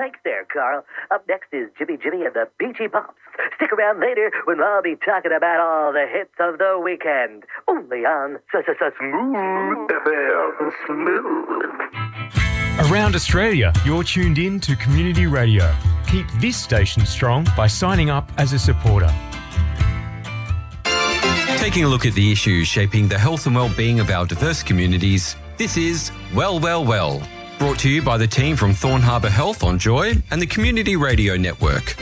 Thanks there, Carl. Up next is Jimmy and the Beachy Pops. Stick around later when I'll be talking about all the hits of the weekend. Only on Smooth FM. Smooth. Around Australia, you're tuned in to Community Radio. Keep this station strong by signing up as a supporter. Taking a look at the issues shaping the health and well-being of our diverse communities, this is Well, brought to you by the team from Thorn Harbour Health on Joy and the Community Radio Network.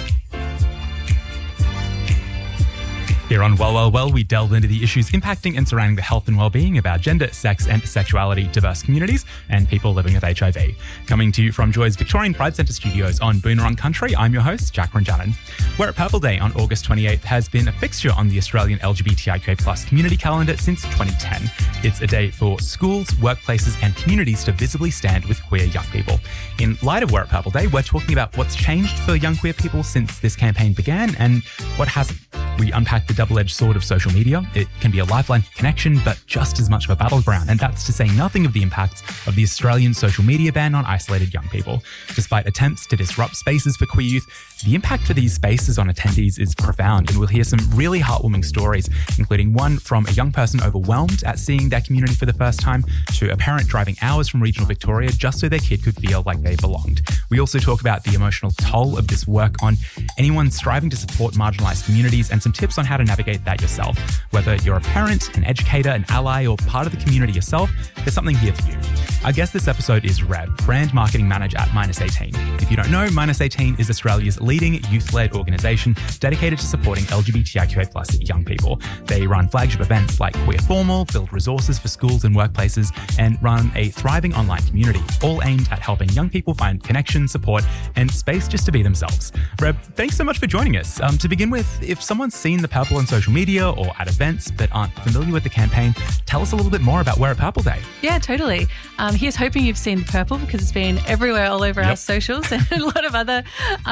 Here on Well, we delve into the issues impacting and surrounding the health and well-being of our gender, sex and sexuality diverse communities and people living with HIV. Coming to you from Joy's Victorian Pride Centre studios on Boonwurrung Country, I'm your host, Jack Ranjanen. Wear It Purple Day on August 28th has been a fixture on the Australian LGBTIQA+ community calendar since 2010. It's a day for schools, workplaces and communities to visibly stand with queer young people. In light of Wear It Purple Day, we're talking about what's changed for young queer people since this campaign began and what hasn't. We unpack the double-edged sword of social media. It can be a lifeline for connection, but just as much of a battleground. And that's to say nothing of the impacts of the Australian social media ban on isolated young people. Despite attempts to disrupt spaces for queer youth, the impact for these spaces on attendees is profound. And we'll hear some really heartwarming stories, including one from a young person overwhelmed at seeing their community for the first time to a parent driving hours from regional Victoria just so their kid could feel like they belonged. We also talk about the emotional toll of this work on anyone striving to support marginalised communities and some tips on how to navigate that yourself. Whether you're a parent, an educator, an ally, or part of the community yourself, there's something here for you. Our guest this episode is Reb, Brand Marketing Manager at Minus 18. If you don't know, Minus 18 is Australia's leading youth-led organisation dedicated to supporting LGBTIQA+ young people. They run flagship events like Queer Formal, build resources for schools and workplaces, and run a thriving online community, all aimed at helping young people find connection, support, and space just to be themselves. Reb, thanks so much for joining us. To begin with, if someone's seen the purple on social media or at events but aren't familiar with the campaign, tell us a little bit more about Wear It Purple Day. Yeah, totally. Here's hoping you've seen the purple because it's been everywhere all over our socials and a lot of other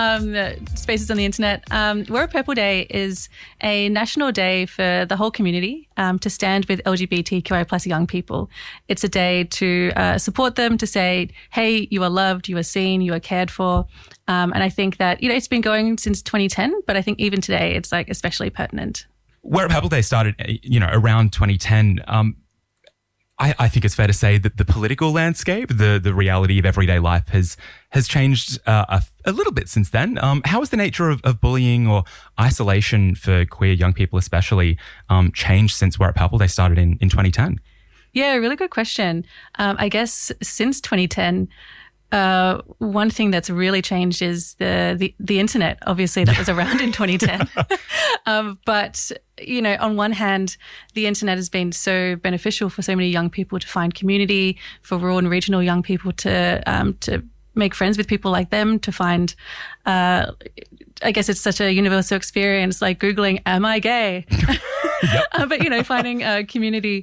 spaces on the internet. Wear It Purple Day is a national day for the whole community to stand with LGBTQI+ young people. It's a day to support them, to say, hey, you are loved, you are seen, you are cared for. And I think that, it's been going since 2010, but I think even today it's like especially pertinent. Wear It Purple Day started, around 2010. I think it's fair to say that the political landscape, the reality of everyday life has changed a little bit since then. How has the nature of bullying or isolation for queer young people especially changed since Wear It Purple Day started in 2010? Yeah, really good question. I guess since 2010, one thing that's really changed is the internet. Obviously, that was around in 2010. But, on one hand, the internet has been so beneficial for so many young people to find community, for rural and regional young people to make friends with people like them, to find, I guess it's such a universal experience, like Googling, am I gay? But, finding a community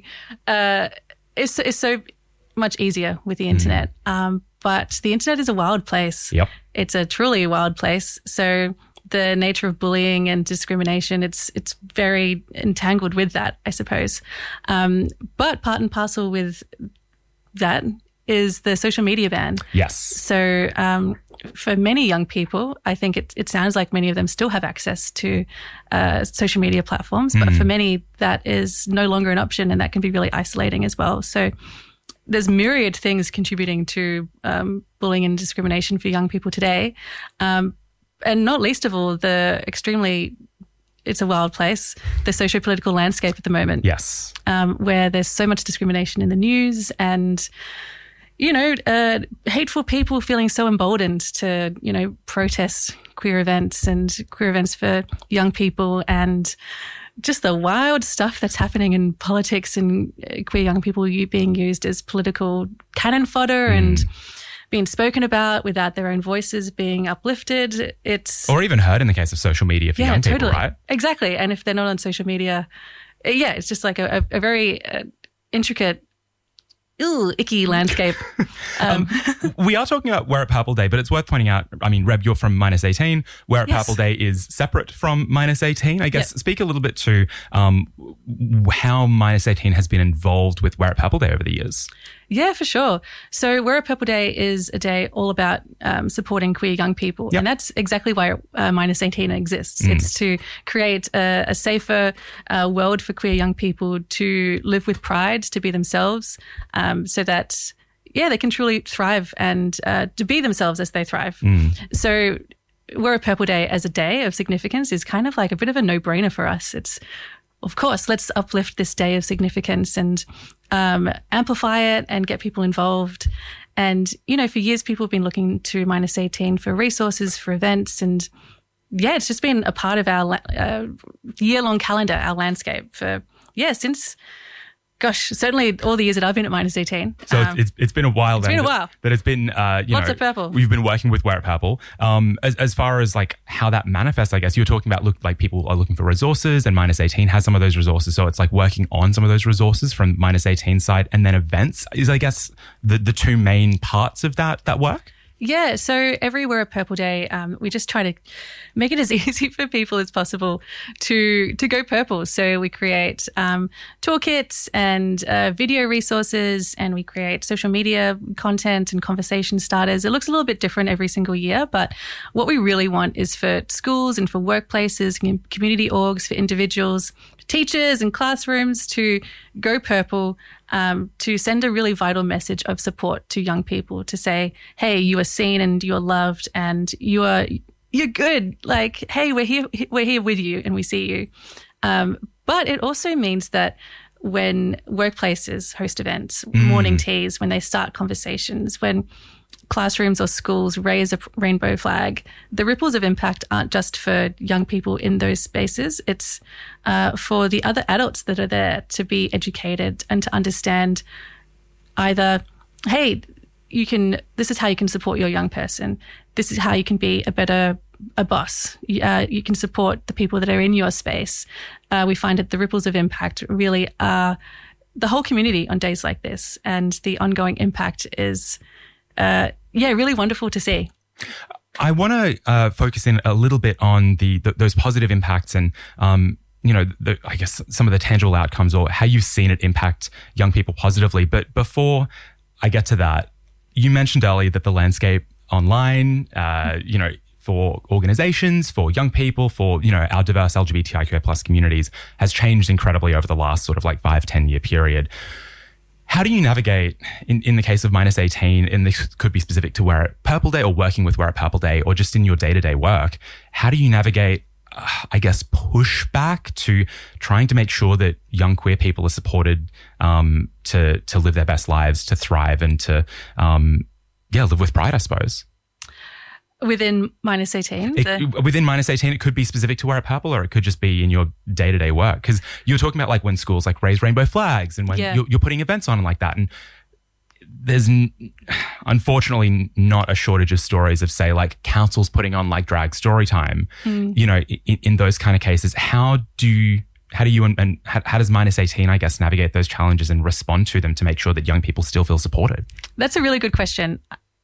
is so much easier with the internet. But the internet is a wild place. Yep. It's a truly wild place. So the nature of bullying and discrimination, it's very entangled with that, I suppose. But part and parcel with that is the social media ban. Yes. So for many young people, I think it sounds like many of them still have access to social media platforms. But for many, that is no longer an option, and that can be really isolating as well. So there's myriad things contributing to bullying and discrimination for young people today. And not least of all, it's a wild place, the socio-political landscape at the moment. Yes. Where there's so much discrimination in the news and, hateful people feeling so emboldened to, protest queer events and queer events for young people, and just the wild stuff that's happening in politics and queer young people being used as political cannon fodder and being spoken about without their own voices being uplifted. Or even heard in the case of social media for young people, right? Exactly. And if they're not on social media, it's just like a very intricate icky landscape. We are talking about Wear It Purple Day, but it's worth pointing out, I mean, Reb, you're from -18. Wear It Purple Day is separate from -18. I guess speak a little bit to how -18 has been involved with Wear It Purple Day over the years. Yeah, for sure. So Wear It Purple Day is a day all about supporting queer young people. Yep. And that's exactly why -18 exists. It's to create a safer world for queer young people to live with pride, to be themselves, so that, they can truly thrive and to be themselves as they thrive. So Wear It Purple Day as a day of significance is kind of like a bit of a no-brainer for us. It's, of course, let's uplift this day of significance and amplify it and get people involved. And, for years, people have been looking to -18 for resources, for events. And, it's just been a part of our year-long calendar, our landscape for, since... Gosh, certainly all the years that I've been at -18. So it's been a while. It's been a while. That it's been, Lots of purple. We've been working with Wear It Purple. As far as like how that manifests, I guess you're talking about like people are looking for resources, and -18 has some of those resources. So it's like working on some of those resources from -18 side, and then events is, I guess, the two main parts of that work. Yeah, so every Wear It Purple Day, we just try to make it as easy for people as possible to go purple. So we create toolkits and video resources, and we create social media content and conversation starters. It looks a little bit different every single year, but what we really want is for schools and for workplaces, community orgs, for individuals, teachers and classrooms to go purple, to send a really vital message of support to young people, to say, hey, you are seen and you're loved and you're good. Like, hey, we're here with you and we see you. But it also means that when workplaces host events, morning teas, when they start conversations, when classrooms or schools raise a rainbow flag, the ripples of impact aren't just for young people in those spaces. It's for the other adults that are there to be educated and to understand either, hey, this is how you can support your young person. This is how you can be a boss. You can support the people that are in your space. We find that the ripples of impact really are the whole community on days like this, and the ongoing impact is really wonderful to see. I want to focus in a little bit on those positive impacts and, I guess some of the tangible outcomes or how you've seen it impact young people positively. But before I get to that, you mentioned earlier that the landscape online, for organizations, for young people, for, our diverse LGBTIQA+ communities has changed incredibly over the last sort of like 5-10 year period. How do you navigate, in the case of -18, and this could be specific to Wear It Purple Day or working with Wear It Purple Day or just in your day-to-day work, how do you navigate, pushback to trying to make sure that young queer people are supported to live their best lives, to thrive and to, live with pride, I suppose? Within -18? Within -18, it could be specific to Wear It Purple, or it could just be in your day-to-day work. Because you were talking about like when schools like raise rainbow flags and when you're putting events on like that. And there's unfortunately not a shortage of stories of, say, like councils putting on like drag story time. In those kind of cases, how do you and how does -18, I guess, navigate those challenges and respond to them to make sure that young people still feel supported? That's a really good question.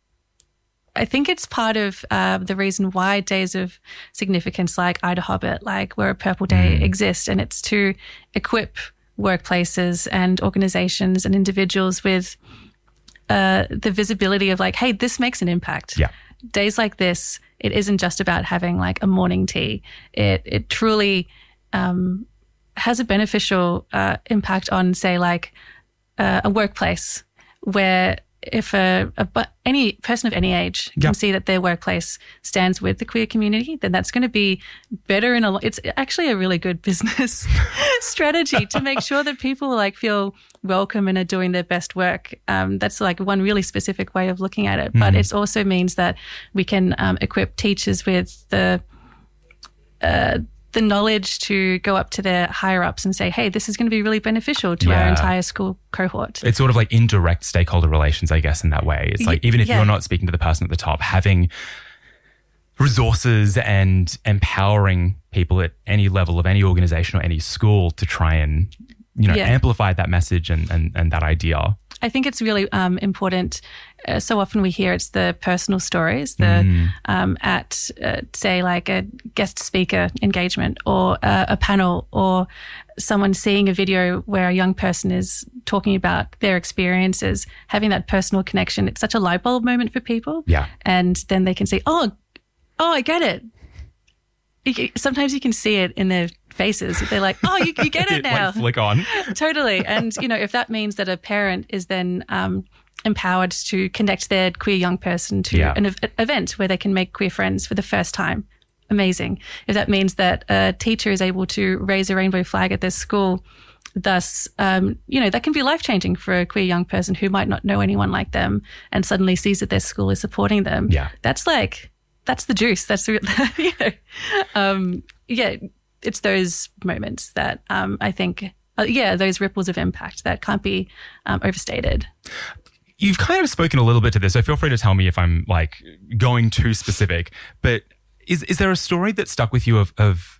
I think it's part of the reason why days of significance like Ida Hobbit, like Wear It Purple Day exist, and it's to equip workplaces and organizations and individuals with the visibility of like, hey, this makes an impact. Yeah. Days like this, it isn't just about having like a morning tea. It truly has a beneficial impact on, say, like a workplace where if any person of any age can see that their workplace stands with the queer community, then that's going to be better it's actually a really good business strategy to make sure that people like feel welcome and are doing their best work. That's like one really specific way of looking at it. But it also means that we can equip teachers with the knowledge to go up to their higher ups and say, hey, this is going to be really beneficial to our entire school cohort. It's sort of like indirect stakeholder relations, I guess, in that way. It's like, even if you're not speaking to the person at the top, having resources and empowering people at any level of any organization or any school to try and, amplify that message and that idea. I think it's really important. So often we hear it's the personal stories, at say like a guest speaker engagement or a panel or someone seeing a video where a young person is talking about their experiences, having that personal connection. It's such a light bulb moment for people. Yeah. And then they can say, oh, I get it. Sometimes you can see it in their faces. They're like, oh, you get it now. Went flick on. Totally. And, if that means that a parent is then empowered to connect their queer young person to an event where they can make queer friends for the first time, amazing. If that means that a teacher is able to raise a rainbow flag at their school, thus, that can be life-changing for a queer young person who might not know anyone like them and suddenly sees that their school is supporting them. Yeah. That's the juice. That's, it's those moments that I think, those ripples of impact that can't be overstated. You've kind of spoken a little bit to this, so feel free to tell me if I'm like going too specific. But is there a story that stuck with you of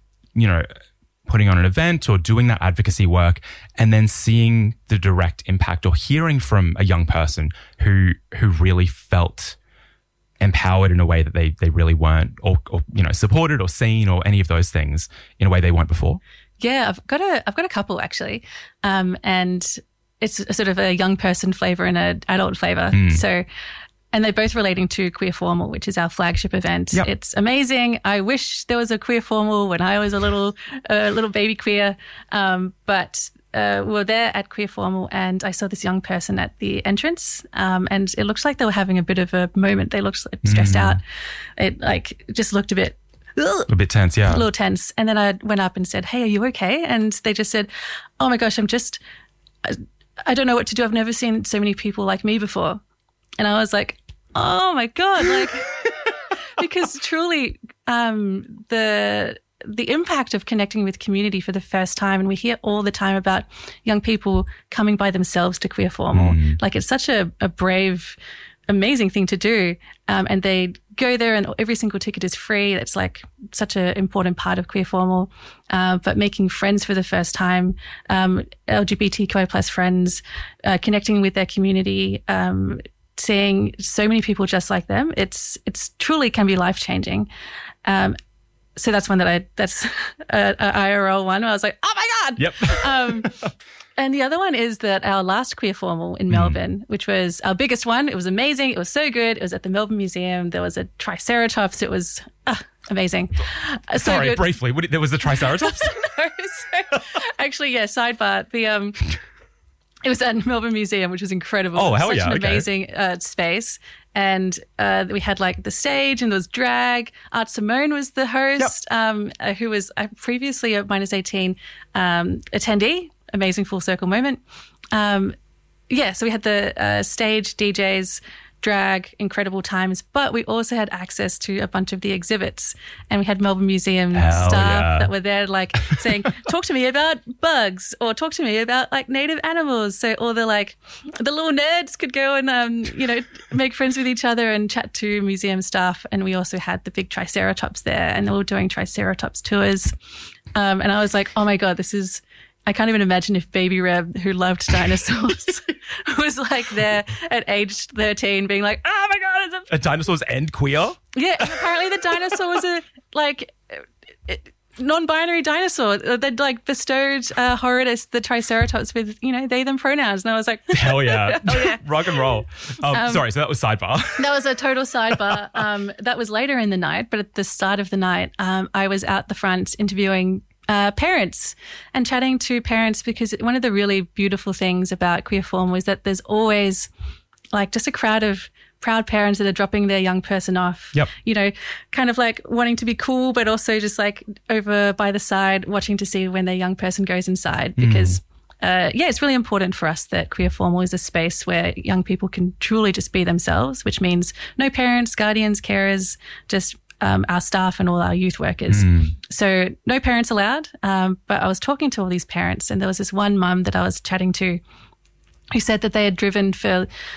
putting on an event or doing that advocacy work and then seeing the direct impact or hearing from a young person who really felt empowered in a way that they really weren't or supported or seen or any of those things in a way they weren't before? Yeah, I've got a couple actually. And it's a sort of a young person flavor and an adult flavor. So, and they're both relating to Queer Formal, which is our flagship event. Yep. It's amazing. I wish there was a Queer Formal when I was a little baby queer. But we were there at Queer Formal and I saw this young person at the entrance. And it looks like they were having a bit of a moment. They looked stressed out. It just looked a bit tense, yeah. A little tense. And then I went up and said, hey, are you okay? And they just said, oh my gosh, I don't know what to do. I've never seen so many people like me before. And I was like, oh my God, because truly the impact of connecting with community for the first time, and we hear all the time about young people coming by themselves to Queer Formal. It's such a brave, amazing thing to do. And they go there and every single ticket is free. It's like such an important part of Queer Formal. But making friends for the first time, LGBTQI plus friends, connecting with their community, seeing so many people just like them, it's truly can be life-changing. So that's one that's a IRL one where I was like, oh my God. Yep. And the other one is that our last Queer Formal in Melbourne, which was our biggest one. It was amazing. It was so good. It was at the Melbourne Museum. There was a Triceratops. It was amazing. Sorry, good. Briefly, there was a Triceratops? No, actually, sidebar. It was at Melbourne Museum, which was incredible. Oh, hell Such yeah. an amazing space. And we had like the stage and there was drag. Art Simone was the host, who was previously a -18 attendee. Amazing full circle moment. So we had the stage, DJs, drag, incredible times, but we also had access to a bunch of the exhibits and we had Melbourne Museum staff that were there saying, talk to me about bugs or talk to me about like native animals. So all the little nerds could go and, make friends with each other and chat to museum staff. And we also had the big Triceratops there and they were doing Triceratops tours. And I was like, oh my God, I can't even imagine if Baby Reb, who loved dinosaurs, was like there at age 13 being like, oh my God, it's a dinosaurs and queer? Yeah, and apparently the dinosaur was a non-binary dinosaur. They'd bestowed Horridus, the Triceratops, with, they, them pronouns. And I was like, hell yeah. Hell yeah. Rock and roll. Sorry, so that was sidebar. That was a total sidebar. That was later in the night, but at the start of the night, I was out the front interviewing parents and chatting to parents because one of the really beautiful things about Queer Formal is that there's always just a crowd of proud parents that are dropping their young person off, kind of wanting to be cool, but also just over by the side, watching to see when their young person goes inside because it's really important for us that Queer Formal is a space where young people can truly just be themselves, which means no parents, guardians, carers, just our staff and all our youth workers. So no parents allowed. But I was talking to all these parents and there was this one mum that I was chatting to who said that they had driven for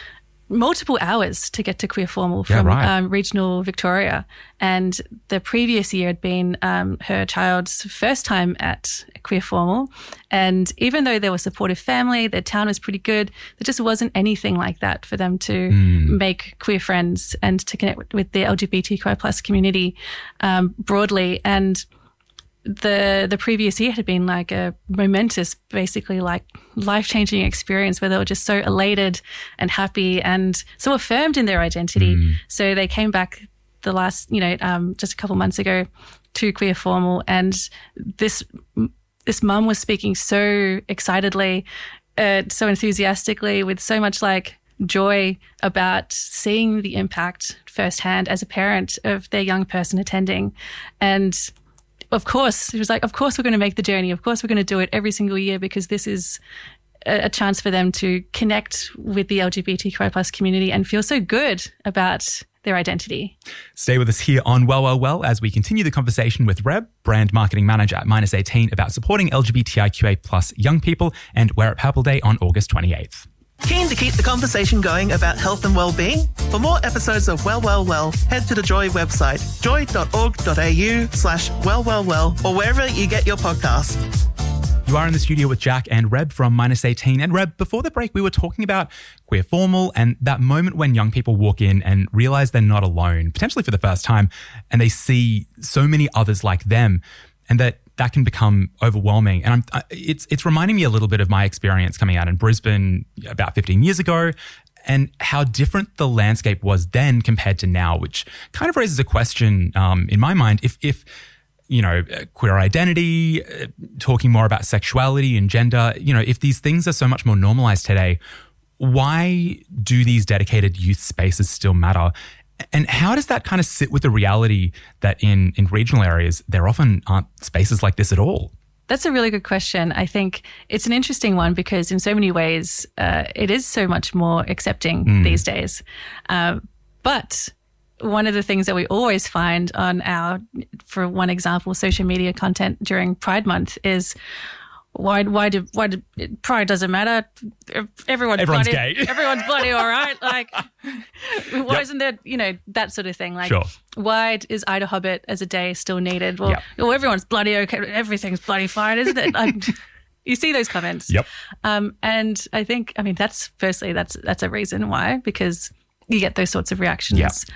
multiple hours to get to Queer Formal from regional Victoria. And the previous year had been her child's first time at Queer Formal. And even though they were a supportive family, their town was pretty good, there just wasn't anything like that for them to make queer friends and to connect with the LGBTQI plus community broadly. And the previous year had been like a momentous, basically like life-changing experience where they were just so elated and happy and so affirmed in their identity. So they came back the last, just a couple months ago to Queer Formal, and this mum was speaking so excitedly, so enthusiastically, with so much like joy about seeing the impact firsthand as a parent of their young person attending. And of course, she was like, of course we're going to make the journey. Of course we're going to do it every single year because this is a chance for them to connect with the LGBTQI plus community and feel so good about their identity. Stay with us here on Well as we continue the conversation with Reb, brand marketing manager at -18, about supporting LGBTIQA plus young people, and Wear It Purple Day on August 28th. Keen to keep the conversation going about health and well-being? For more episodes of Well, head to the Joy website, joy.org.au/wellwellwell, or wherever you get your podcast. You are in the studio with Jack and Reb from -18. And Reb, before the break, we were talking about Queer Formal and that moment when young people walk in and realize they're not alone, potentially for the first time, and they see so many others like them, and that can become overwhelming. And it's reminding me a little bit of my experience coming out in Brisbane about 15 years ago, and how different the landscape was then compared to now, which kind of raises a question in my mind. If queer identity, talking more about sexuality and gender, if these things are so much more normalized today, why do these dedicated youth spaces still matter? And how does that kind of sit with the reality that in regional areas, there often aren't spaces like this at all? That's a really good question. I think it's an interesting one because in so many ways, it is so much more accepting these days. But one of the things that we always find on for one example, social media content during Pride Month is, why do Pride doesn't matter? Everyone's bloody, gay. Everyone's bloody all right. Like, why isn't there, that sort of thing? Like, why is Ida Hobbit as a day still needed? Well, everyone's bloody okay. Everything's bloody fine, isn't it? You see those comments. Yep. And I think, that's a reason why, because you get those sorts of reactions. Yep.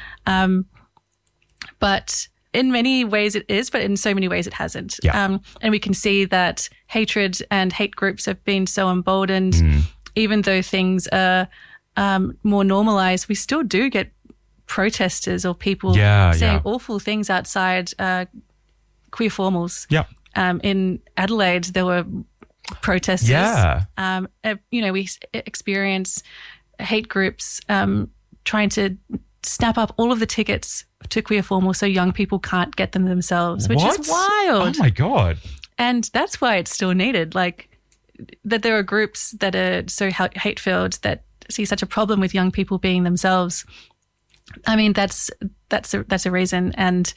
But in many ways it is, but in so many ways it hasn't. Yeah. And we can see that hatred and hate groups have been so emboldened. Even though things are more normalized, we still do get protesters or people saying awful things outside Queer Formals. Yeah. In Adelaide, there were protesters. Yeah. We experience hate groups trying to snap up all of the tickets to Queer Formal so young people can't get them themselves, which is wild. Oh my God. And that's why it's still needed. Like, that there are groups that are so hate-filled that see such a problem with young people being themselves. That's a reason. And,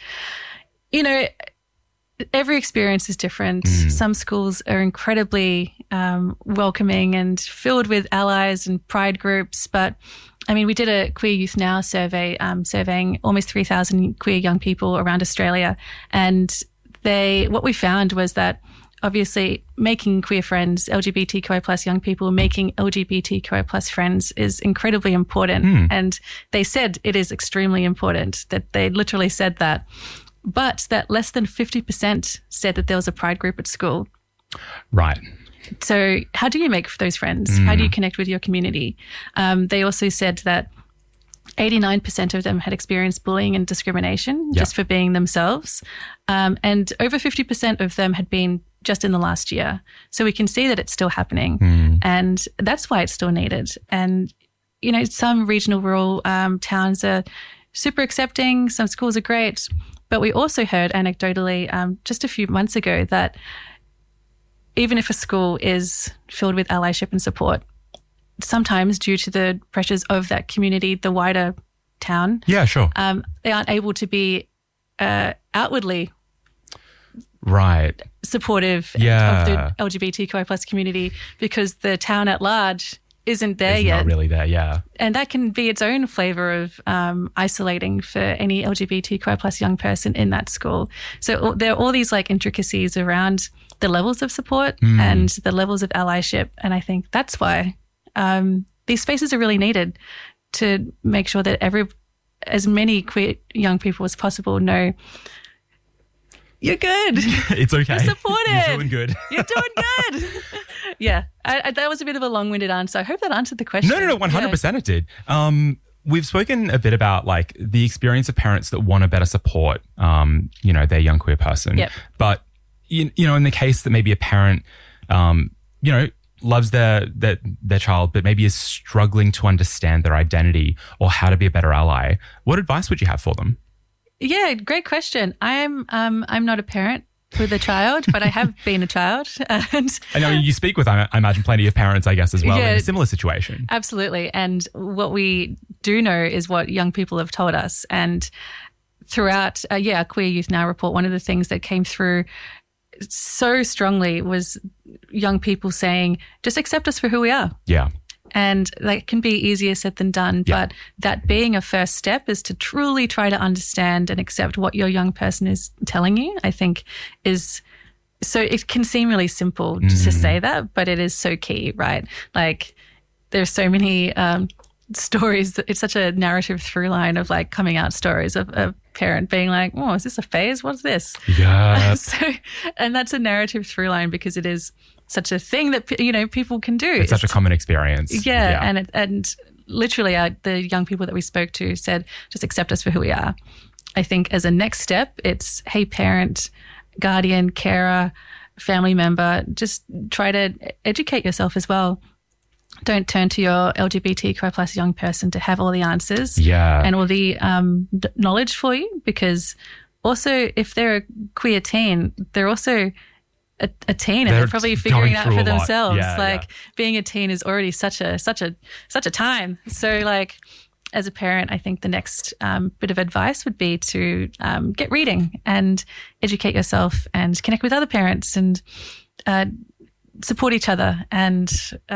every experience is different. Some schools are incredibly welcoming and filled with allies and pride groups, but we did a Queer Youth Now survey, surveying almost 3,000 queer young people around Australia. And what we found was that obviously making queer friends, LGBTQI plus young people, making LGBTQI plus friends is incredibly important. And they said it is extremely important, that they literally said that. But that less than 50% said that there was a pride group at school. Right. So how do you make those friends? How do you connect with your community? They also said that 89% of them had experienced bullying and discrimination just for being themselves. And over 50% of them had been just in the last year. So we can see that it's still happening. And that's why it's still needed. And, some regional rural towns are super accepting. Some schools are great. But we also heard anecdotally just a few months ago that even if a school is filled with allyship and support, sometimes due to the pressures of that community, the wider town, they aren't able to be outwardly supportive of the LGBTQI plus community because the town at large isn't there It's yet. not really there, yeah. And that can be its own flavor of isolating for any LGBTQI plus young person in that school. So there are all these like intricacies around the levels of support and the levels of allyship. And I think that's why these spaces are really needed to make sure that as many queer young people as possible know you're good. It's okay. You're supported. You're doing good. You're doing good. Yeah. That was a bit of a long-winded answer. I hope that answered the question. No, 100% it did. We've spoken a bit about like the experience of parents that want to better support, their young queer person. Yep. But, in the case that maybe a parent, loves their child, but maybe is struggling to understand their identity or how to be a better ally, what advice would you have for them? Yeah, great question. I'm not a parent with a child, but I have been a child. And I know you speak with, I imagine, plenty of parents, I guess, as well, Yeah. in a similar situation. Absolutely. And what we do know is what young people have told us. And throughout, our Queer Youth Now report, one of the things that came through so strongly was young people saying, just accept us for who we are. Yeah. And that can be easier said than done. Yeah. But that being a first step is to truly try to understand and accept what your young person is telling you, I think is so it can seem really simple to say that, but it is so key, right? Like there's so many stories. It's such a narrative through line of like coming out stories of a parent being like, oh, is this a phase? What's this? Yeah. And that's a narrative through line because it is such a thing that, people can do. It's such a common experience. Yeah. And literally the young people that we spoke to said, just accept us for who we are. I think as a next step, it's, hey, parent, guardian, carer, family member, just try to educate yourself as well. Don't turn to your LGBTQI plus young person to have all the answers and all the knowledge for you, because also if they're a queer teen, they're also a teen and they're probably figuring out for themselves. Being a teen is already such a time. So like as a parent, I think the next bit of advice would be to get reading and educate yourself and connect with other parents and support each other and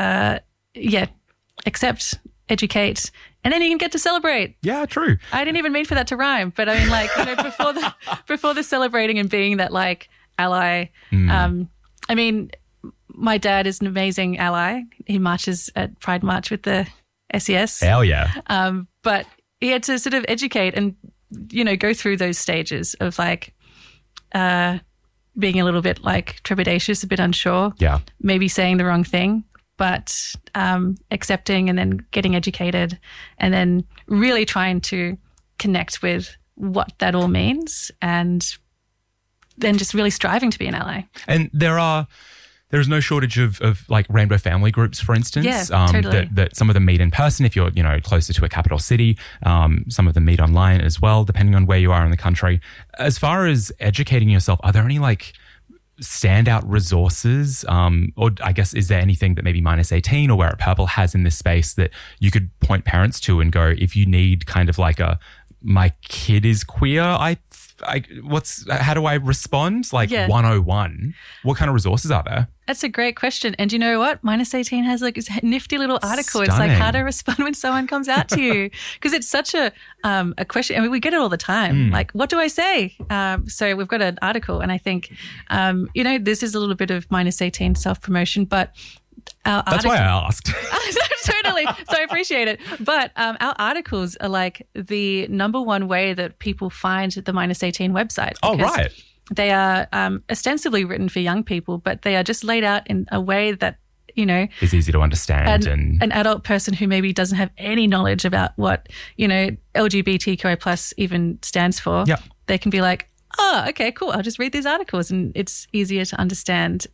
accept, educate, and then you can get to celebrate. Yeah, true. I didn't even mean for that to rhyme, but I mean, like, before the celebrating and being that like ally. I mean, my dad is an amazing ally. He marches at Pride March with the SES. Hell yeah. But he had to sort of educate and go through those stages of like being a little bit like trepidatious, a bit unsure. Yeah. Maybe saying the wrong thing. But accepting and then getting educated and then really trying to connect with what that all means and then just really striving to be an ally. And there's no shortage of like rainbow family groups, for instance. Yeah, totally. That some of them meet in person if you're, closer to a capital city. Some of them meet online as well, depending on where you are in the country. As far as educating yourself, are there any like standout resources, or I guess is there anything that maybe -18 or Wear It Purple has in this space that you could point parents to and go, if you need kind of like my kid is queer, how do I respond? Like 101, what kind of resources are there? That's a great question. And you know what? -18 has like this nifty little article. Stunning. It's like how to respond when someone comes out to you. Because it's such a question. I mean, we get it all the time. Like, what do I say? So we've got an article and I think, this is a little bit of -18 self-promotion, but that's why I asked. Totally. So I appreciate it. But our articles are like the number one way that people find the -18 website. Oh, right. They are ostensibly written for young people, but they are just laid out in a way that, is easy to understand. And an adult person who maybe doesn't have any knowledge about what, LGBTQI plus even stands for, they can be like, oh, okay, cool. I'll just read these articles and it's easier to understand.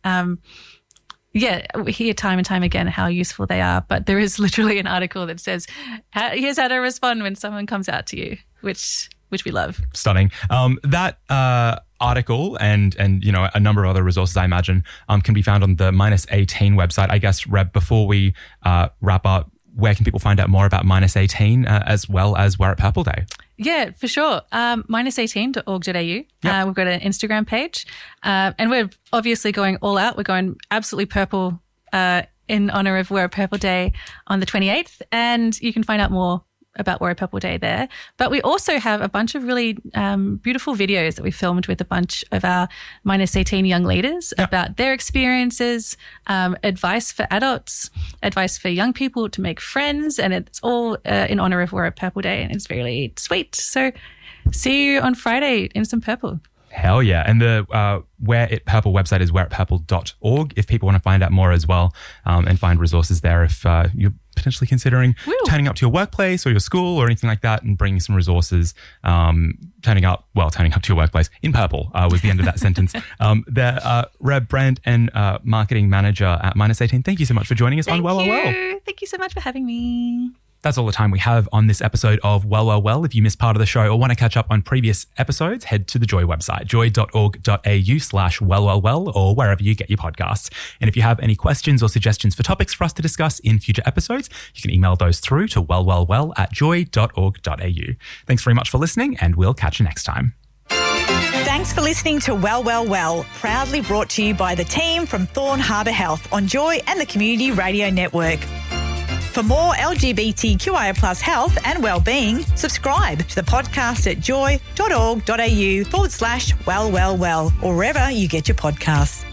We hear time and time again how useful they are, but there is literally an article that says, here's how to respond when someone comes out to you, which we love. Stunning. That article and a number of other resources, I imagine, can be found on the -18 website. I guess, Reb, before we wrap up, where can people find out more about -18 as well as Wear It Purple Day? Yeah, for sure. -18.org.au. Yep. We've got an Instagram page and we're obviously going all out. We're going absolutely purple in honor of Wear a Purple Day on the 28th, and you can find out more about Wear a Purple Day there. But we also have a bunch of really beautiful videos that we filmed with a bunch of our minus 18 young leaders about their experiences, advice for adults, advice for young people to make friends, and it's all in honor of Wear a Purple Day, and it's really sweet. So see you on Friday in some purple. Hell yeah. And the Wear It Purple website is wearitpurple.org if people want to find out more as well, and find resources there if you're potentially considering turning up to your workplace or your school or anything like that, and bringing some resources. Turning up to your workplace in purple was the end of that sentence. Reb Brand and marketing manager at Minus 18, thank you so much for joining us on Well. Thank you so much for having me. That's all the time we have on this episode of Well. If you missed part of the show or want to catch up on previous episodes, head to the Joy website, joy.org.au/well, or wherever you get your podcasts. And if you have any questions or suggestions for topics for us to discuss in future episodes, you can email those through to well@joy.org.au. Thanks very much for listening, and we'll catch you next time. Thanks for listening to Well, proudly brought to you by the team from Thorn Harbour Health on Joy and the Community Radio Network. For more LGBTQIA+ health and wellbeing, subscribe to the podcast at joy.org.au/well, or wherever you get your podcasts.